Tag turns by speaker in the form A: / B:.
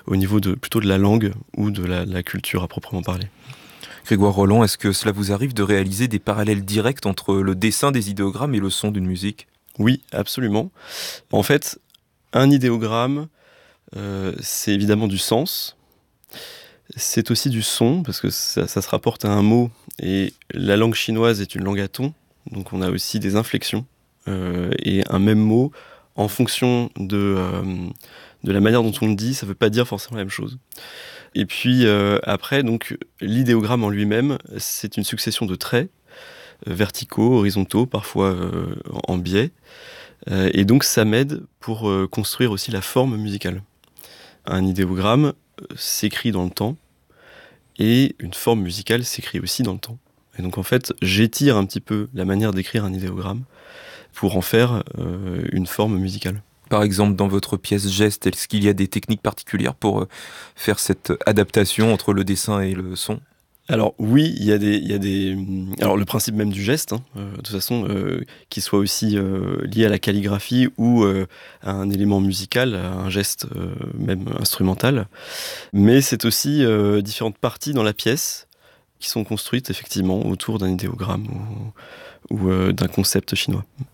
A: au niveau plutôt de la langue ou de la culture à proprement parler.
B: Grégoire Roland, est-ce que cela vous arrive de réaliser des parallèles directs entre le dessin des idéogrammes et le son d'une musique ?
A: Oui, absolument. En fait, un idéogramme, c'est évidemment du sens. C'est aussi du son, parce que ça se rapporte à un mot. Et la langue chinoise est une langue à tons, donc on a aussi des inflexions. Et un même mot, en fonction de la manière dont on le dit, ça ne veut pas dire forcément la même chose. Et puis après, donc, l'idéogramme en lui-même, c'est une succession de traits verticaux, horizontaux, parfois en biais. Et donc ça m'aide pour construire aussi la forme musicale. Un idéogramme s'écrit dans le temps, et une forme musicale s'écrit aussi dans le temps. Et donc en fait, j'étire un petit peu la manière d'écrire un idéogramme pour en faire une forme musicale.
B: Par exemple, dans votre pièce Geste, est-ce qu'il y a des techniques particulières pour faire cette adaptation entre le dessin et le son ?
A: Alors oui, il y a des... Alors le principe même du geste, de toute façon, qu'il soit aussi lié à la calligraphie ou à un élément musical, à un geste même instrumental. Mais c'est aussi différentes parties dans la pièce qui sont construites effectivement autour d'un idéogramme ou d'un concept chinois.